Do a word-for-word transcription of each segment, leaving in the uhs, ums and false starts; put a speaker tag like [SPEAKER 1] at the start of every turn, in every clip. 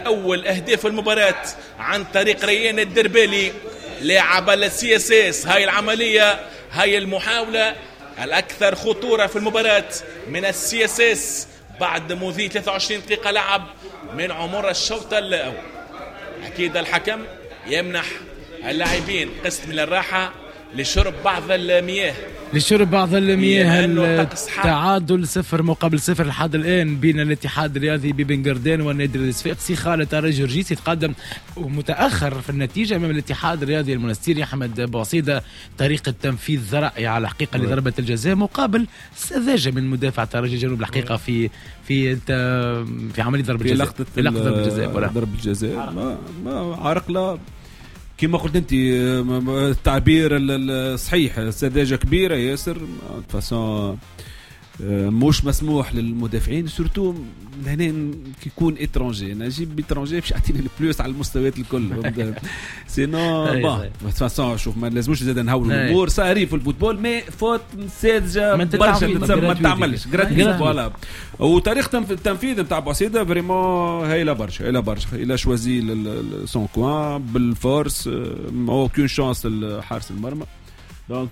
[SPEAKER 1] أول أهداف المباراة عن طريق ريان الدربالي لاعب السي اس اس. هاي العملية، هاي المحاولة الأكثر خطورة في المباراة من السي اس اس بعد مضي ثلاثة وعشرين دقيقة لعب من عمر الشوط الأول. أكيد الحكم يمنح اللاعبين قسط من الراحة لشرب بعض المياه
[SPEAKER 2] لشرب بعض المياه. التعادل صفر مقابل صفر لحد الآن بين الاتحاد الرياضي ببن قردان والنادي الصفاقسي. خالد الجرجيس يتقدم متأخر في النتيجة أمام الاتحاد الرياضي المنستيري. أحمد بوعصيدة طريقة تنفيذ رائعة على الحقيقة لضربة الجزاء مقابل سذاجة من مدافع ترجي جنوب الحقيقة في في في عملية ضربة الجزاء
[SPEAKER 3] في لقطة ضربة الجزاء ضربة الجزاء ما ما عرق لا كما قلت انت التعبير الصحيح. سذاجة كبيرة ياسر فاسون مش مسموح للمدافعين سورتو هنا كيكون اترونجي. نجيب اترونجي باش يعطيني البلوس على المستويات الكل سينو با فاسون شوف ما لازموش زاد نهولوا الامور صاري في الفوتبول مي فوت ساذجه برشا ما تعملش غراتيف فوالا. وطريقه التنفيذ نتاع بوعصيدة فريمون هايله برشا هايله برشا. الى شوازي سون كوان بالفورس اوكين شانس لحارس المرمى. دونك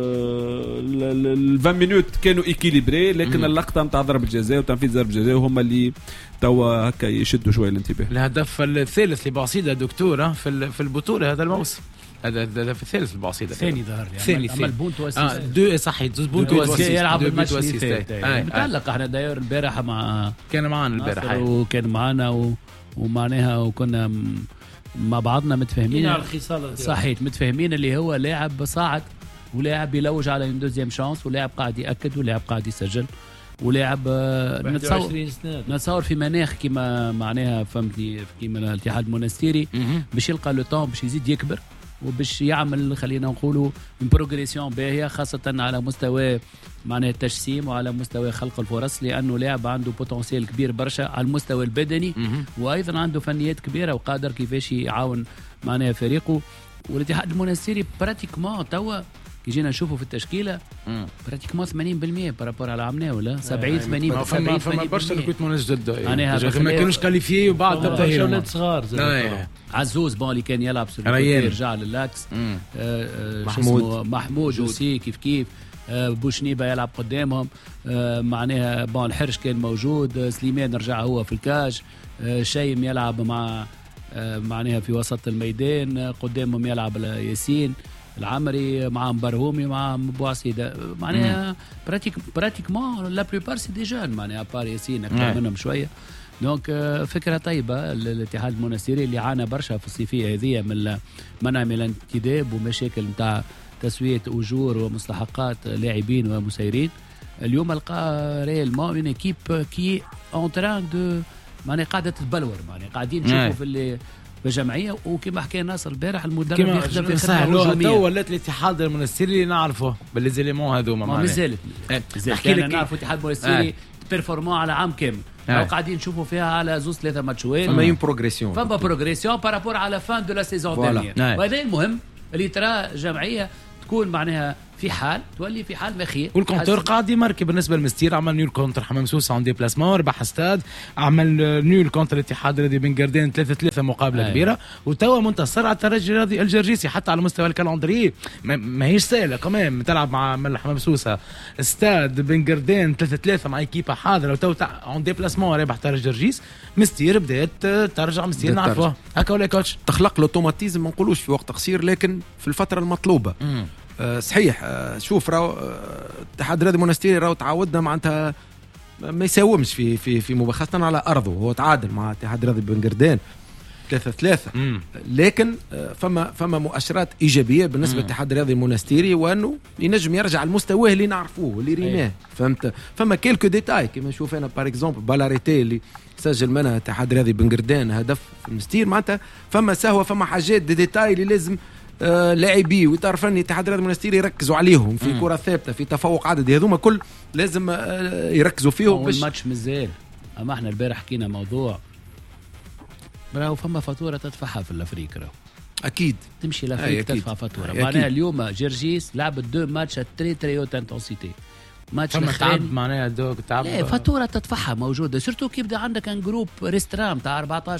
[SPEAKER 3] ال عشرين مينوت كانوا ايكيليبري لكن اللقطه نتاع ضرب الجزاء وتنفيذ ضرب الجزاء هما اللي توا هكا يشدوا شويه الانتباه.
[SPEAKER 2] الهدف الثالث لبوعصيدة دكتوره في في البطوله هذا الموسم. هذا الهدف الثالث لبوعصيدة
[SPEAKER 4] ثاني ظهر
[SPEAKER 2] ثاني
[SPEAKER 4] عمل بونت واسيست.
[SPEAKER 2] اه دو صحيح دوز بونت واسيست
[SPEAKER 4] يلعب الماتش اللي فات. متعلق احنا داير البارح مع
[SPEAKER 2] كان معنا البارح
[SPEAKER 4] وكان معنا و... ومعناها وكنا مع بعضنا متفاهمين صحيح متفاهمين اللي هو لاعب صاعد ولاعب يلوج على دوزيام شانس ولاعب قاعد يأكد ولاعب قاعد يسجل ولاعب نتصور نتصور في مناخ كما معناها فهمتني كما الاتحاد المنستيري باش يلقى لو طون باش يزيد يكبر وباش يعمل خلينا نقولوا بروغريسيون باهيه خاصه على مستوى معناها التجسيم وعلى مستوى خلق الفرص لانه لاعب عنده بوتنسيال كبير برشا على المستوى البدني وايضا عنده فنيات كبيره وقادر كيفاش يعاون معناها فريقه. والاتحاد المنستيري براتيكمون توا كي جينا نشوفوا في التشكيله براتيكمون ثمانين بالمية بارابور على عمناه ولا سبعين ثمانين
[SPEAKER 2] بالمية. فما برشا ريكروتمون جدد ما كانوش كاليفيي وبعد
[SPEAKER 4] تبدا ولاد صغار عزوز بون اللي كان يلعب يرجع للاكس محمود محمود وسي كيف كيف بوشنيبه يلعب قدامهم معناها بون الحرش كان موجود سليمان رجع هو في الكاج شيم يلعب مع معناها في وسط الميدان قدامهم يلعب ياسين العمري مع برهومي مع بوعصيدة معناها براتيك براتيكمون لا بلوبار سي دي جون معناها بار ياسين اكثر منهم شويه. دونك فكره طيبه الاتحاد المنستيري اللي عانى برشا في الصيفيه هذه من منع من الانتداب ومشاكل نتاع تسويه اجور ومستحقات لاعبين ومسيرين. اليوم لقى ريالمون اون ايكيب كي اون تران دو معناها قاعده تتبلور معناها قاعدين نشوفوا في اللي بجمعيه وكما حكى ناصر البارح المدرب يخدم في خدمه هجوميه.
[SPEAKER 2] تو ولات الاتحاد المنستيري اللي نعرفه بالليزيليمون هذوما
[SPEAKER 4] ما مازالت نحكي لك نعرفوا الاتحاد المنستيري بيرفورمون على عام كامل لو قاعدين نشوفوا فيها على زوز ثلاثه ماتشوات
[SPEAKER 5] فما يم بروغريسيون
[SPEAKER 4] فما بروغريسيون بارابور على فان دو لا سيزون دانيير. وهذا المهم اللي ترى جمعيه تكون معناها في حال تولي في حال مخير
[SPEAKER 2] والكونتور قاعد يماركي بالنسبه للمستير. عمل نيول كونتر حمام سوسه عند ديبلاسمون ربح استاد. عمل نيول كونتر الاتحاد الرياضي بن قردان ثلاثة ثلاثة مقابله أيه. كبيره وتوا منتصر على الترجي الرياضي الجرجيسي حتى على مستوى الكالندري ما هيش سهله كمان تلعب مع من حمام سوسه استاد بن قردان ثلاثة ثلاثة مع ايكيبا حاضره وتوا عند ديبلاسمون ربح ترجي الجرجيس. مستير بدات ترجع مستير نعرفوها هكا ولا كوتش
[SPEAKER 5] تخلق الاوتوماتيزم ما نقولوش في وقت قصير لكن في الفتره المطلوبه. مم. أه صحيح أه شوف راهو الاتحاد الرياضي المنستيري راهو تعودنا معناتها ما يساومش في في في مباخاصة على ارضه. هو تعادل مع الاتحاد الرياضي بن قردان ثلاثة ثلاثة لكن فما فما مؤشرات ايجابيه بالنسبه للاتحاد الرياضي المنستيري وانه ينجم يرجع المستوى اللي نعرفوه اللي ريناه. فهمت فما كيلكو ديتاي كما نشوف انا بار اكزومبل بالاريتي اللي سجل منها الاتحاد الرياضي بن قردان هدف في المستير معناتها فما سهوه فما حاجات دي ديتاي اللي لازم آه لاعبي وإطار فني الاتحاد الرياضي المنستيري يركزوا عليهم في كرة ثابتة في تفوق عددي هذوما كل لازم آه يركزوا فيهم.
[SPEAKER 4] باش الماتش مازال اما احنا البارح حكينا موضوع راهو فما فاتورة تدفعها في الافريق راهو
[SPEAKER 5] اكيد
[SPEAKER 4] تمشي لافريق تدفع فاتورة. معناها اليوم جرجيس لعب دو ماتش تري تري اوت انتنسيتي ماتش
[SPEAKER 2] تعب معناها دوك تعب
[SPEAKER 4] لا فاتورة تدفعها موجودة سورتو كي يبدا عندك ان جروب ريسترام تاع أربعة عشر